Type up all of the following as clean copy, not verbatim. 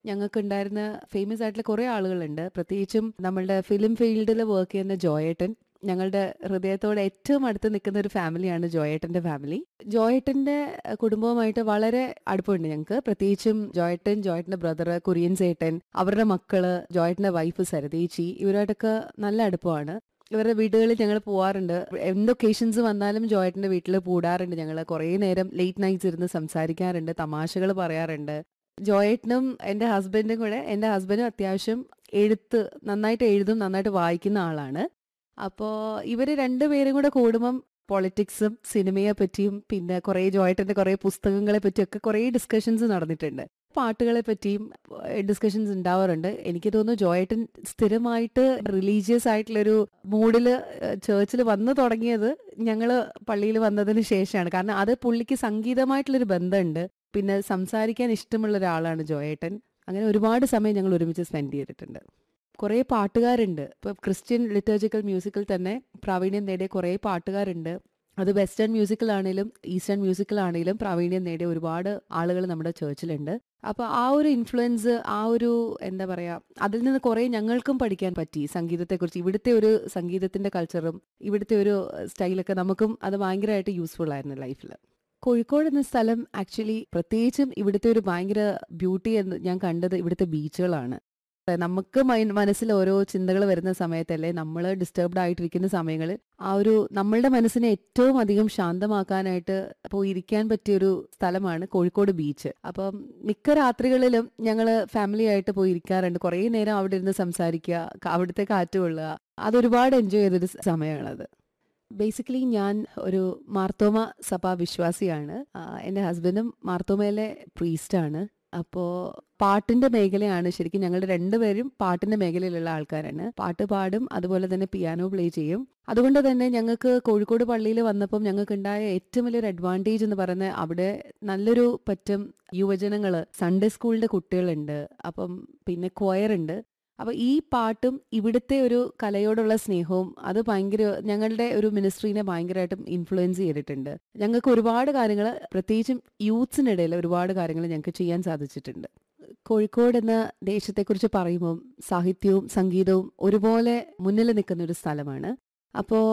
ഞങ്ങൾക്കുണ്ടായിരുന്ന famous ആയിട്ടുള്ള കുറേ ആളുകളുണ്ട്. പ്രത്യേകിച്ചും നമ്മളുടെ ഫിലിം ഫീൽഡിൽ വർക്ക് ചെയ്യുന്ന ജോയേട്ടൻ. ഞങ്ങളുടെ ഹൃദയത്തോട് ഏറ്റവും അടുത്ത് നിൽക്കുന്ന ഒരു ഫാമിലിയാണ് ജോയേട്ടന്റെ ഫാമിലി. ജോയേട്ടന്റെ കുടുംബവുമായിട്ട് വളരെ അടുപ്പമുണ്ട് ഞങ്ങൾക്ക്. പ്രത്യേകിച്ചും ജോയേട്ടൻ, ജോയേട്ടന്റെ ബ്രദർ കുര്യൻ സേട്ടൻ, അവരുടെ മക്കള്, ജോയേട്ടന്റെ വൈഫ് സരതേച്ചി, ഇവരായിട്ടൊക്കെ നല്ല അടുപ്പമാണ്. ഇവരുടെ വീടുകളിൽ ഞങ്ങൾ പോവാറുണ്ട്. എന്ത് ഒക്കേഷൻസ് വന്നാലും ജോയേട്ടന്റെ വീട്ടിൽ കൂടാറുണ്ട്. ഞങ്ങൾ കുറേ നേരം ലേറ്റ് നൈറ്റ്സ് ഇരുന്ന് സംസാരിക്കാറുണ്ട്, തമാശകൾ പറയാറുണ്ട്. ജോയേട്ടനും എൻ്റെ ഹസ്ബൻഡും കൂടെ, എൻ്റെ ഹസ്ബൻഡും അത്യാവശ്യം നന്നായിട്ട് എഴുതും, നന്നായിട്ട് വായിക്കുന്ന ആളാണ്. അപ്പോൾ ഇവര് രണ്ടുപേരും കൂടെ കൂടുമ്പം പൊളിറ്റിക്സും സിനിമയെ പറ്റിയും പിന്നെ കുറേ ജോയേട്ടൻ്റെ കുറേ പുസ്തകങ്ങളെ പറ്റിയൊക്കെ കുറേ ഡിസ്കഷൻസ് നടന്നിട്ടുണ്ട്. പാട്ടുകളെ പറ്റിയും ഡിസ്കഷൻസ് ഉണ്ടാവാറുണ്ട്. എനിക്ക് തോന്നുന്നു ജോയേട്ടൻ സ്ഥിരമായിട്ട് റിലീജിയസ് ആയിട്ടുള്ളൊരു മൂഡില് ചേർച്ചിൽ വന്നു തുടങ്ങിയത് ഞങ്ങൾ പള്ളിയിൽ വന്നതിന് ശേഷമാണ്. കാരണം അത് പുള്ളിക്ക് സംഗീതമായിട്ടുള്ളൊരു ബന്ധമുണ്ട്. പിന്നെ സംസാരിക്കാൻ ഇഷ്ടമുള്ള ഒരാളാണ് ജോയേട്ടൻ. അങ്ങനെ ഒരുപാട് സമയം ഞങ്ങൾ ഒരുമിച്ച് സ്പെൻഡ് ചെയ്തിട്ടുണ്ട്. കുറേ പാട്ടുകാരുണ്ട്. ഇപ്പം ക്രിസ്ത്യൻ ലിറ്റേർജിക്കൽ മ്യൂസിക്കിൽ തന്നെ പ്രാവീണ്യം നേടിയ കുറേ പാട്ടുകാരുണ്ട്. അത് വെസ്റ്റേൺ മ്യൂസിക്കിലാണേലും ഈസ്റ്റേൺ മ്യൂസിക്കിലാണേലും പ്രാവീണ്യം നേടിയ ഒരുപാട് ആളുകൾ നമ്മുടെ ചേർച്ചിലുണ്ട്. അപ്പോൾ ആ ഒരു ഇൻഫ്ലുവൻസ്, ആ ഒരു എന്താ പറയുക, അതിൽ നിന്ന് കുറേ ഞങ്ങൾക്കും പഠിക്കാൻ പറ്റി സംഗീതത്തെക്കുറിച്ച്. ഇവിടുത്തെ ഒരു സംഗീതത്തിൻ്റെ കൾച്ചറും ഇവിടുത്തെ ഒരു സ്റ്റൈലൊക്കെ നമുക്കും അത് ഭയങ്കരമായിട്ട് യൂസ്ഫുൾ ആയിരുന്നു ലൈഫിൽ. കോഴിക്കോട് എന്ന സ്ഥലം ആക്ച്വലി പ്രത്യേകിച്ചും ഇവിടുത്തെ ഒരു ഭയങ്കര ബ്യൂട്ടി എന്ന് ഞാൻ കണ്ടത് ഇവിടുത്തെ ബീച്ചുകളാണ്. നമുക്ക് മനസ്സിൽ ഓരോ ചിന്തകൾ വരുന്ന സമയത്തല്ലേ, നമ്മൾ ഡിസ്റ്റർബ്ഡ് ആയിട്ടിരിക്കുന്ന സമയങ്ങളിൽ ആ ഒരു നമ്മളുടെ മനസ്സിനെ ഏറ്റവും അധികം ശാന്തമാക്കാനായിട്ട് പോയിരിക്കാൻ പറ്റിയൊരു സ്ഥലമാണ് കോഴിക്കോട് ബീച്ച്. അപ്പം മിക്ക രാത്രികളിലും ഞങ്ങൾ ഫാമിലി ആയിട്ട് പോയി ഇരിക്കാറുണ്ട്. കുറേ നേരം അവിടെ ഇരുന്ന് സംസാരിക്കുക, അവിടുത്തെ കാറ്റ് കൊള്ളുക. അതൊരുപാട് എൻജോയ് ചെയ്തൊരു സമയമാണത്. ബേസിക്കലി ഞാൻ ഒരു മാർത്തോമ സഭാ വിശ്വാസിയാണ്. എൻ്റെ ഹസ്ബൻഡും മാർത്തോമയിലെ പ്രീസ്റ്റാണ്. അപ്പോൾ പാട്ടിന്റെ മേഖലയാണ് ശരിക്കും. ഞങ്ങൾ രണ്ടുപേരും പാട്ടിന്റെ മേഖലയിലുള്ള ആൾക്കാരാണ്. പാട്ട് പാടും, അതുപോലെ തന്നെ പിയാനോ പ്ലേ ചെയ്യും. അതുകൊണ്ട് തന്നെ ഞങ്ങൾക്ക് കോഴിക്കോട് പള്ളിയിൽ വന്നപ്പം ഞങ്ങൾക്ക് ഉണ്ടായ ഏറ്റവും വലിയൊരു അഡ്വാൻറ്റേജ് എന്ന് പറയുന്നത് അവിടെ നല്ലൊരു പറ്റം യുവജനങ്ങൾ, സൺഡേ സ്കൂളിന്റെ കുട്ടികളുണ്ട്, അപ്പം പിന്നെ ക്വയർ ഉണ്ട്. അപ്പൊ ഈ പാട്ടും ഇവിടുത്തെ ഒരു കലയോടുള്ള സ്നേഹവും അത് ഭയങ്കര ഞങ്ങളുടെ ഒരു മിനിസ്ട്രീനെ ഭയങ്കരമായിട്ടും ഇൻഫ്ലുവൻസ് ചെയ്തിട്ടുണ്ട്. ഞങ്ങൾക്ക് ഒരുപാട് കാര്യങ്ങൾ, പ്രത്യേകിച്ചും യൂത്ത്സിനിടയിൽ ഒരുപാട് കാര്യങ്ങൾ ഞങ്ങൾക്ക് ചെയ്യാൻ സാധിച്ചിട്ടുണ്ട്. കോഴിക്കോട് എന്ന ദേശത്തെക്കുറിച്ച് പറയുമ്പം സാഹിത്യവും സംഗീതവും ഒരുപോലെ മുന്നിൽ നിൽക്കുന്ന ഒരു സ്ഥലമാണ്. അപ്പോൾ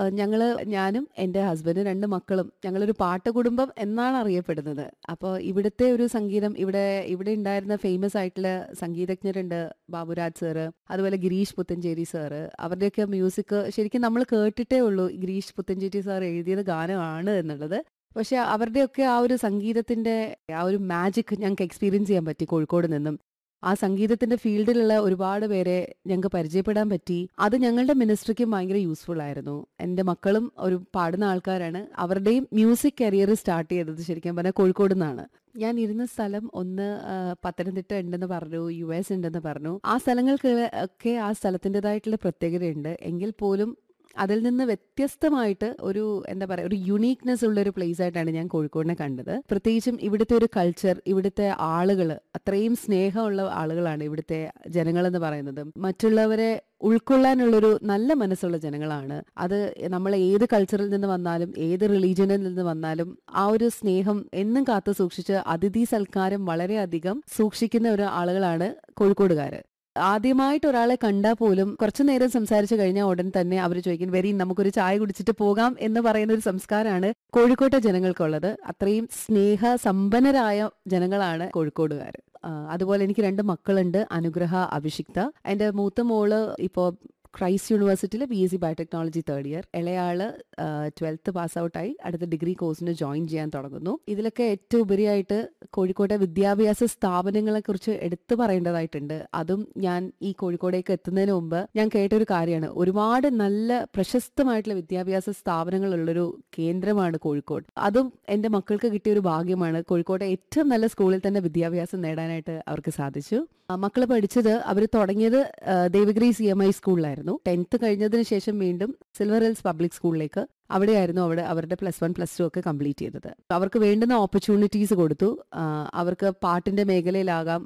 ഞാനും എൻ്റെ ഹസ്ബൻഡും 2 മക്കളും ഞങ്ങളൊരു പാട്ട് കുടുംബം എന്നാണ് അറിയപ്പെടുന്നത്. അപ്പോൾ ഇവിടുത്തെ ഒരു സംഗീതം, ഇവിടെ ഉണ്ടായിരുന്ന ഫേമസ് ആയിട്ടുള്ള സംഗീതജ്ഞരുണ്ട്, ബാബുരാജ് സാറ്, അതുപോലെ ഗിരീഷ് പുത്തഞ്ചേരി സാറ്. അവരുടെയൊക്കെ മ്യൂസിക് ശരിക്കും നമ്മൾ കേട്ടിട്ടേ ഉള്ളൂ ഗിരീഷ് പുത്തഞ്ചേരി സാർ എഴുതിയത് ഗാനമാണ് എന്നുള്ളത്. പക്ഷെ അവരുടെയൊക്കെ ആ ഒരു സംഗീതത്തിന്റെ ആ ഒരു മാജിക് ഞങ്ങൾക്ക് എക്സ്പീരിയൻസ് ചെയ്യാൻ പറ്റി കോഴിക്കോട് നിന്നും. ആ സംഗീതത്തിന്റെ ഫീൽഡിലുള്ള ഒരുപാട് പേരെ ഞങ്ങൾക്ക് പരിചയപ്പെടാൻ പറ്റി. അത് ഞങ്ങളുടെ മിനിസ്ട്രിക്കും ഭയങ്കര യൂസ്ഫുൾ ആയിരുന്നു. എൻ്റെ മക്കളും ഒരു പാടുന്ന ആൾക്കാരാണ്. അവരുടെയും മ്യൂസിക് കരിയർ സ്റ്റാർട്ട് ചെയ്തത് ശരിക്കും പറഞ്ഞാൽ കോഴിക്കോട് നിന്നാണ്. ഞാൻ ഇരുന്ന സ്ഥലം ഒന്ന് പത്തനംതിട്ട ഉണ്ടെന്ന് പറഞ്ഞു, US ഉണ്ടെന്ന് പറഞ്ഞു. ആ സ്ഥലങ്ങൾക്ക് ഒക്കെ ആ സ്ഥലത്തിൻ്റെതായിട്ടുള്ള പ്രത്യേകതയുണ്ട്. എങ്കിൽ പോലും അതിൽ നിന്ന് വ്യത്യസ്തമായിട്ട് ഒരു എന്താ പറയുക, ഒരു യുണീക്നെസ് ഉള്ള ഒരു പ്ലേസ് ആയിട്ടാണ് ഞാൻ കോഴിക്കോടിനെ കണ്ടത്. പ്രത്യേകിച്ചും ഇവിടുത്തെ ഒരു കൾച്ചർ, ഇവിടുത്തെ ആളുകൾ അത്രയും സ്നേഹമുള്ള ആളുകളാണ് ഇവിടുത്തെ ജനങ്ങളെന്ന് പറയുന്നത്. മറ്റുള്ളവരെ ഉൾക്കൊള്ളാനുള്ളൊരു നല്ല മനസ്സുള്ള ജനങ്ങളാണ്. അത് നമ്മൾ ഏത് കൾച്ചറിൽ നിന്ന് വന്നാലും ഏത് റിലീജിയനിൽ നിന്ന് വന്നാലും ആ ഒരു സ്നേഹം എന്നും കാത്തു സൂക്ഷിച്ച് അതിഥി സൽക്കാരം വളരെയധികം സൂക്ഷിക്കുന്ന ഒരു ആളുകളാണ് കോഴിക്കോടുകാര്. ആദ്യമായിട്ട് ഒരാളെ കണ്ടാൽ പോലും കുറച്ചു നേരം സംസാരിച്ചു കഴിഞ്ഞാൽ ഉടൻ തന്നെ അവർ ചോദിക്കും, വരി നമുക്കൊരു ചായ കുടിച്ചിട്ട് പോകാം എന്ന് പറയുന്ന ഒരു സംസ്കാരമാണ് കോഴിക്കോട്ടെ ജനങ്ങൾക്കുള്ളത്. അത്രയും സ്നേഹ സമ്പന്നരായ ജനങ്ങളാണ് കോഴിക്കോടുകാർ. അതുപോലെ എനിക്ക് 2 മക്കളുണ്ട്, അനുഗ്രഹ, അഭിഷിക്ത. എൻ്റെ മൂത്ത മോള് ഇപ്പോൾ ക്രൈസ്റ്റ് യൂണിവേഴ്സിറ്റിയിൽ BSc ബയോടെക്നോളജി 3rd ഇയർ. ഇളയാള് 12th പാസ് ഔട്ടായി അടുത്ത ഡിഗ്രി കോഴ്സിന് ജോയിൻ ചെയ്യാൻ തുടങ്ങുന്നു. ഇതിലൊക്കെ ഏറ്റവും ഉപരിയായിട്ട് കോഴിക്കോട്ടെ വിദ്യാഭ്യാസ സ്ഥാപനങ്ങളെ കുറിച്ച് എടുത്തു പറയേണ്ടതായിട്ടുണ്ട്. അതും ഞാൻ ഈ കോഴിക്കോടേക്ക് എത്തുന്നതിന് മുമ്പ് ഞാൻ കേട്ടൊരു കാര്യമാണ്. ഒരുപാട് നല്ല പ്രശസ്തമായിട്ടുള്ള വിദ്യാഭ്യാസ സ്ഥാപനങ്ങളുള്ളൊരു കേന്ദ്രമാണ് കോഴിക്കോട്. അതും എൻ്റെ മക്കൾക്ക് കിട്ടിയ ഒരു ഭാഗ്യമാണ്. കോഴിക്കോട്ടെ ഏറ്റവും നല്ല സ്കൂളിൽ തന്നെ വിദ്യാഭ്യാസം നേടാനായിട്ട് അവർക്ക് സാധിച്ചു. മക്കള് പഠിച്ചത് അവർ തുടങ്ങിയത് ദേവഗിരി CMI സ്കൂളിലായിരുന്നു. 10th കഴിഞ്ഞതിന് ശേഷം വീണ്ടും സിൽവർ ഹിൽസ് പബ്ലിക് സ്കൂളിലേക്ക്, അവിടെയായിരുന്നു അവരുടെ +1 +2 ഒക്കെ കംപ്ലീറ്റ് ചെയ്തത്. അവർക്ക് വേണ്ടുന്ന ഓപ്പർച്യൂണിറ്റീസ് കൊടുത്തു. അവർക്ക് പാട്ടിന്റെ മേഖലയിലാകാം,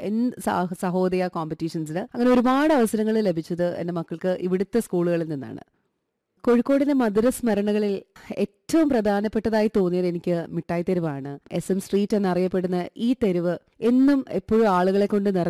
സഹോദയ കോമ്പറ്റീഷൻസിൽ അങ്ങനെ ഒരുപാട് അവസരങ്ങൾ ലഭിച്ചത് എൻ്റെ മക്കൾക്ക് ഇവിടുത്തെ സ്കൂളുകളിൽ നിന്നാണ്. കോഴിക്കോടിന്റെ മധുര സ്മരണകളിൽ ഏറ്റവും പ്രധാനപ്പെട്ടതായി തോന്നിയത് എനിക്ക് മിഠായി തെരുവാണ്. SM സ്ട്രീറ്റ് എന്നറിയപ്പെടുന്ന ഈ തെരുവ് എന്നും എപ്പോഴും ആളുകളെ കൊണ്ട്